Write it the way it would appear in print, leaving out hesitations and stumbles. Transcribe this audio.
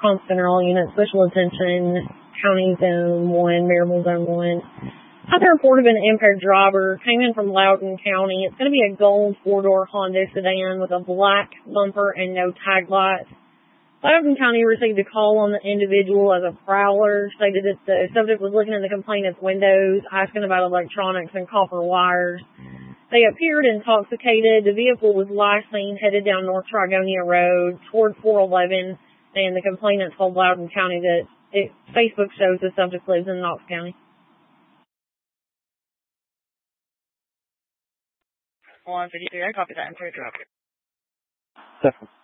Comp Center, all units, special attention, County Zone 1, Maryville Zone 1. Had the report of an impaired driver, came in from Loudoun County. It's going to be a gold four-door Honda sedan with a black bumper and no tag lights. Loudoun County received a call on the individual as a prowler, stated that the subject was looking in the complainant's windows, asking about electronics and copper wires. They appeared intoxicated. The vehicle was last seen headed down North Trigonia Road toward 411, and the complainant told Loudoun County that Facebook shows the subject lives in Knox County. 153, I copy that. I'm clear to drop. Definitely.